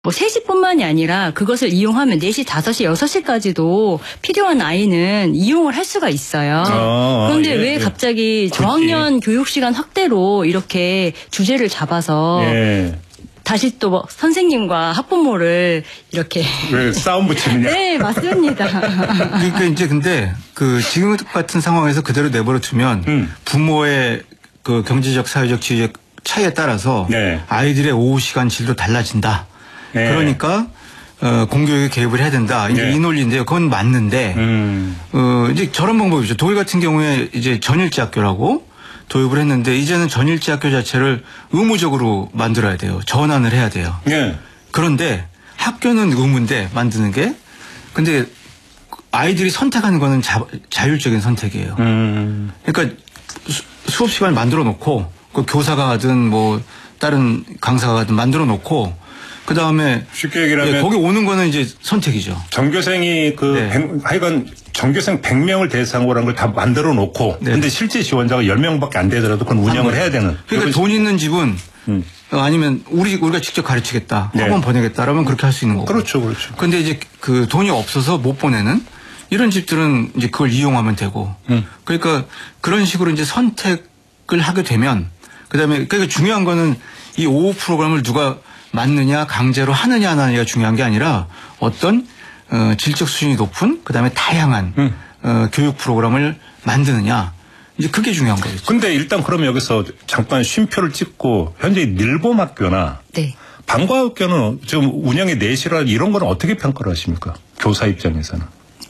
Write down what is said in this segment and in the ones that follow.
뭐 3시뿐만이 아니라 그것을 이용하면 4시, 5시, 6시까지도 필요한 아이는 이용을 할 수가 있어요. 그런데 왜 갑자기 저학년 교육시간 확대로 이렇게 주제를 잡아서 다시 또 뭐 선생님과 학부모를 이렇게 왜 싸움 붙이느냐? 네, 맞습니다. 그러니까 이제 근데 그 지금 같은 상황에서 그대로 내버려 두면 부모의 그 경제적, 사회적 지위의 차이에 따라서 아이들의 오후 시간 질도 달라진다. 그러니까 공교육에 개입을 해야 된다. 이제 이 논리인데요. 그건 맞는데 이제 저런 방법이죠. 독일 같은 경우에 이제 전일제 학교라고 도입을 했는데 이제는 전일제 학교 자체를 의무적으로 만들어야 돼요. 전환을 해야 돼요. 그런데 학교는 의무인데 만드는 게 근데 아이들이 선택하는 거는 자율적인 선택이에요. 그러니까 수업 시간을 만들어 놓고 그 교사가 하든 뭐 다른 강사가 하든 만들어 놓고 그 다음에 쉽게 얘기하면 거기 오는 거는 이제 선택이죠. 전교생이 하여간 전교생 100명을 대상으로 한 걸 다 만들어 놓고 근데 실제 지원자가 10명밖에 안 되더라도 그건 운영을 해야 되는. 그러니까 돈 있는 집은 아니면 우리가 직접 가르치겠다. 학원 보내겠다라면 그렇게 할 수 있는 거고. 그렇죠. 근데 이제 그 돈이 없어서 못 보내는 이런 집들은 이제 그걸 이용하면 되고. 그러니까 그런 식으로 이제 선택을 하게 되면 그다음에 그러니까 중요한 거는 이 오후 프로그램을 누가 맞느냐 강제로 하느냐 안 하느냐가 중요한 게 아니라 어떤 질적 수준이 높은 그다음에 다양한 교육 프로그램을 만드느냐 이제 그게 중요한 거죠. 근데 일단 그러면 여기서 잠깐 쉼표를 찍고 현재 निर्봄학교나 방과학교는 지금 운영의 내실화 이런 거는 어떻게 평가를 하십니까? 교사 입장에서는.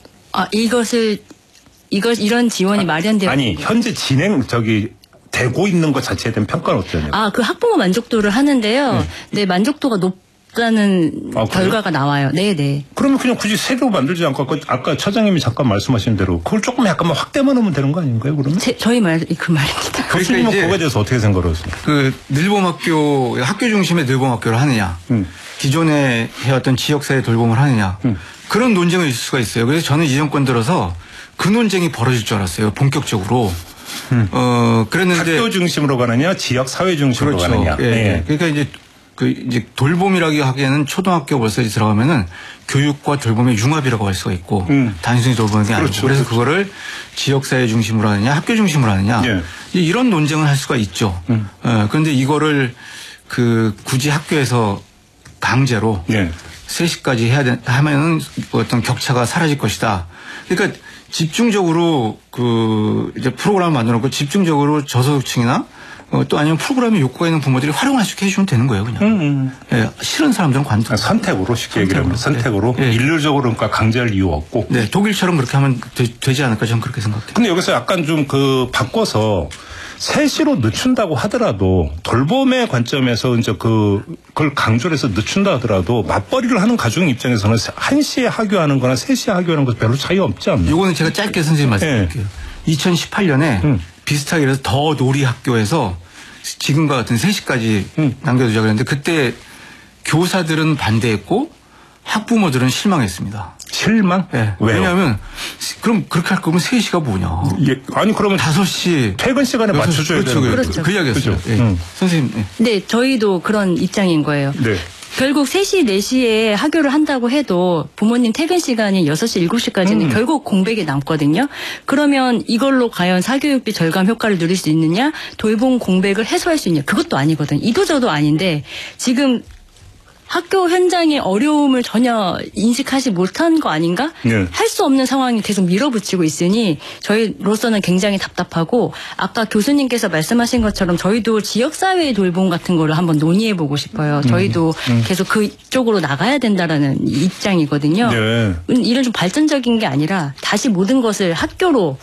이런 지원이 마련되어 아니 현재 되고 있는 것 자체에 대한 평가는 어떠냐고. 그 학부모 만족도를 하는데요. 네, 만족도가 높다는 결과가 나와요. 네네. 그러면 그냥 굳이 새로 만들지 않고 아까 차장님이 잠깐 말씀하신 대로 그걸 조금 약간만 확대만 하면 되는 거 아닌가요? 그러면? 저희 그 말입니다. 교수님은 그러니까 그거에 대해서 어떻게 생각을 하세요? 그 निर्봄학교 학교 중심의 निर्봄학교를 하느냐, 기존에 해왔던 지역사회 돌봄을 하느냐 그런 논쟁이 있을 수가 있어요. 그래서 저는 이 정권 들어서 그 논쟁이 벌어질 줄 알았어요. 본격적으로. 그랬는데 학교 중심으로 가느냐, 지역 사회 중심으로 가느냐. 그러니까 이제 돌봄이라고 하기에는 초등학교 벌써 들어가면은 교육과 돌봄의 융합이라고 할 수가 있고 단순히 돌보는 게 아니고 그래서 그거를 지역 사회 중심으로 하느냐, 학교 중심으로 하느냐 이런 논쟁을 할 수가 있죠. 그런데 이거를 굳이 학교에서 강제로 3시까지 하면은 어떤 격차가 사라질 것이다. 그러니까 집중적으로 이제 프로그램을 만들어 놓고 집중적으로 저소득층이나 또 아니면 프로그램에 욕구가 있는 부모들이 활용할 수 있게 해주면 되는 거예요, 그냥. 싫은 사람들은 관둬. 선택으로 쉽게 얘기하면 선택으로 일률적으로 그러니까 강제할 이유 없고. 네, 독일처럼 그렇게 하면 되지 않을까 저는 그렇게 생각해요. 근데 여기서 약간 좀 바꿔서 3시로 늦춘다고 하더라도 돌봄의 관점에서 이제 그걸 강조를 해서 늦춘다 하더라도 맞벌이를 하는 가정 입장에서는 1시에 하교하는 거나 3시에 하교하는 거 별로 차이가 없지 않나요? 이거는 제가 짧게 선생님 말씀드릴게요. 2018년에 비슷하게 해서 더 놀이 학교에서 지금과 같은 3시까지 남겨두자고 했는데 그때 교사들은 반대했고 학부모들은 실망했습니다. 실망? 네. 왜요? 왜냐하면 그럼 그렇게 할 거면 3시가 뭐냐. 아니 그러면 5시 퇴근 시간에 맞춰줘야 되는 거예요. 그렇죠. 그 이야기였어요. 선생님. 네, 저희도 그런 입장인 거예요. 결국 3시, 4시에 하교를 한다고 해도 부모님 퇴근 시간이 6시, 7시까지는 결국 공백이 남거든요. 그러면 이걸로 과연 사교육비 절감 효과를 누릴 수 있느냐? 돌봄 공백을 해소할 수 있느냐? 그것도 아니거든요. 이도저도 아닌데 지금 학교 현장의 어려움을 전혀 인식하지 못한 거 아닌가? 할 수 없는 상황이 계속 밀어붙이고 있으니 저희로서는 굉장히 답답하고 아까 교수님께서 말씀하신 것처럼 저희도 지역사회의 돌봄 같은 거를 한번 논의해보고 싶어요. 저희도 계속 그쪽으로 나가야 된다라는 입장이거든요. 이런 좀 발전적인 게 아니라 다시 모든 것을 학교로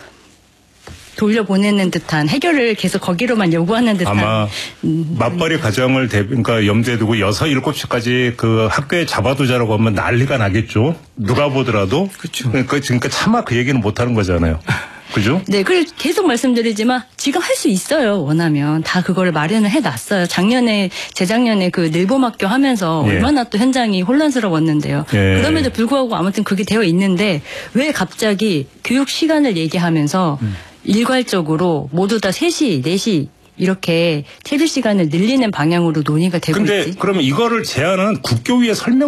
돌려보내는 듯한 해결을 계속 거기로만 요구하는 듯한 아마 맞벌이 가정을 그러니까 염두에 두고 6, 7시까지 그 학교에 잡아두자라고 하면 난리가 나겠죠. 누가 보더라도. 그렇죠. 그러니까 차마 그 얘기는 못 하는 거잖아요. 그죠? 네, 그래서 계속 말씀드리지만 지금 할 수 있어요. 원하면 다 그거를 마련을 해놨어요. 재작년에 그 निर्봄학교 하면서 얼마나 또 현장이 혼란스러웠는데요. 그럼에도 불구하고 아무튼 그게 되어 있는데 왜 갑자기 교육 시간을 얘기하면서 일괄적으로 모두 다 3시, 4시 이렇게 체류 시간을 늘리는 방향으로 논의가 되고 있지. 근데 그러면 이거를 제안하는 국교위의 설명